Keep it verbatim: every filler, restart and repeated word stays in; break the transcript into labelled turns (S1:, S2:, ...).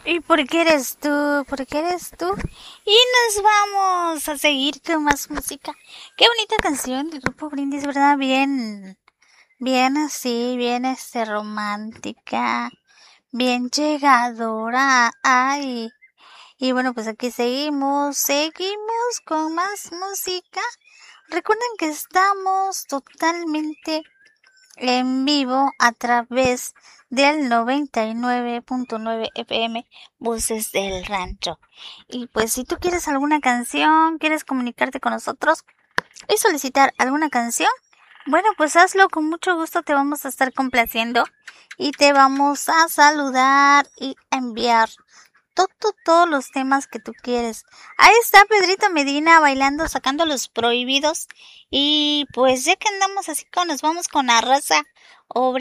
S1: ¿Y por qué eres tú? ¿Por qué eres tú? Y nos vamos a seguir con más música. Qué bonita canción del Grupo Brindis, ¿verdad? Bien, bien así, bien este romántica, bien llegadora. Ay. Y bueno, pues aquí seguimos, seguimos con más música. Recuerden que estamos totalmente en vivo a través del noventa y nueve punto nueve F M Voces del Rancho. Y pues si tú quieres alguna canción, quieres comunicarte con nosotros y solicitar alguna canción, bueno, pues hazlo, con mucho gusto te vamos a estar complaciendo y te vamos a saludar y enviar todo, todos los temas que tú quieres. Ahí está Pedrito Medina bailando, sacando los prohibidos. Y pues ya que andamos así, con nos vamos con la raza